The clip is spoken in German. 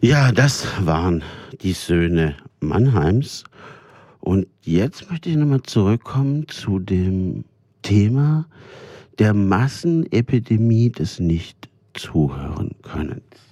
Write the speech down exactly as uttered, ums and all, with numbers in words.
Ja, das waren die Söhne Mannheims. Und jetzt möchte ich nochmal zurückkommen zu dem Thema der Massenepidemie des Nicht-Zuhören-Könnens.